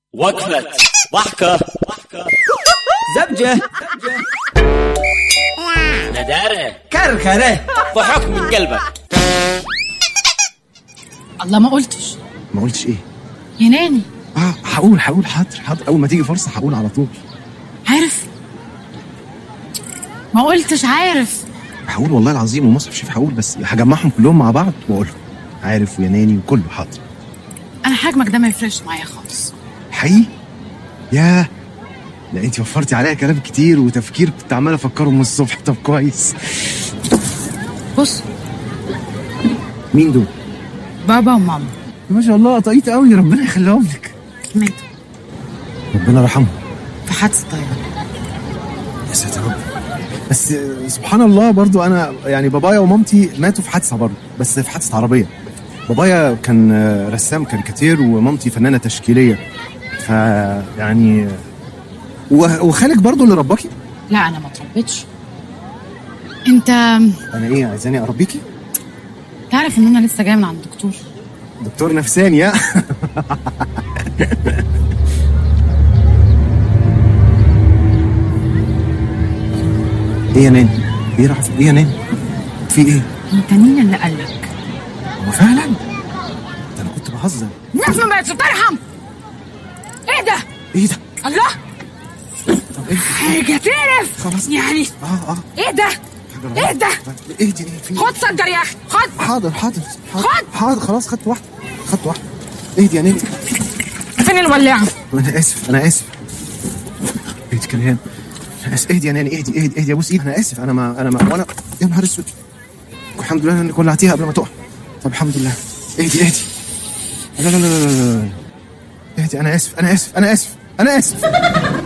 وقفة ضحكة زبجة ندارة كركرة ضحك من قلبك. الله ما قلتش. ما قلتش ايه؟ يناني. هقول حاضر اول ما تيجي فرصه هقول على طول. عارف ما قلتش عارف. هقول والله العظيم ومصحف شريف هقول، بس هجمعهم كلهم مع بعض واقولهم عارف ويناني وكله حاضر. انا حجمك ده ما يفرقش معايا خالص حقيقي؟ ياه، لا انت وفرتي عليا كلام كتير وتفكير كنت عمال افكره من الصبح. طب كويس. بص، مين دول؟ بابا وماما. ما شاء الله طقيت قوي، ربنا يخليهم لك. ماتوا ربنا يرحمهم. في حادثة طيارة. يا ساتر رب. بس سبحان الله برضو انا يعني بابايا ومامتي ماتوا في حادثه برضو، بس في حادثه عربيه. بابايا كان رسام كاريكاتير ومامتي فنانه تشكيليه. فيعني وخالك برضو اللي رباكي؟ لا انا ما اتربيتش. انت انا ايه عايزاني اربيكي؟ تعرف ان انا لسه جايه من عند الدكتور؟ دكتور نفساني يا ايه يا ناني؟ ايه راح ايه يا ناني؟ في ايه؟ انت مين اللي قالك؟ هو فعلا؟ ده انا كنت بهزر. الناس ما بقتش ترحم. ايه ده؟ ايه ده؟ الله، طب ايه؟ حاجه تقرف خلاص يعني. ايه ده؟ ايه ده؟ ايه دي؟ في خد صدر يا اخي، خد. حاضر خد. خلاص خدت واحده. ايه دي يا ناني؟ فين الولاعه؟ انا اسف ايه دي كلام؟ انا اسف. اهدي يا ناني، اهدي يا بوس ايد. انا اسف، انا ما وانا يا نهار اسود. الحمد لله انك ولعتيها قبل ما تقع. طب الحمد لله. اهدي لا اهدي. انا اسف.